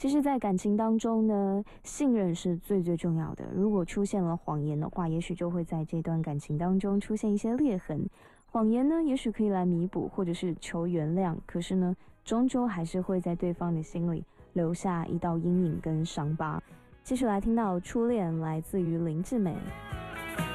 其实在感情当中呢，信任是最重要的。如果出现了谎言的话，也许就会在这段感情当中出现一些裂痕。谎言呢，也许可以来弥补，或者是求原谅，可是呢，终究还是会在对方的心里留下一道阴影跟伤疤。继续来听到《初恋》，来自于林志美。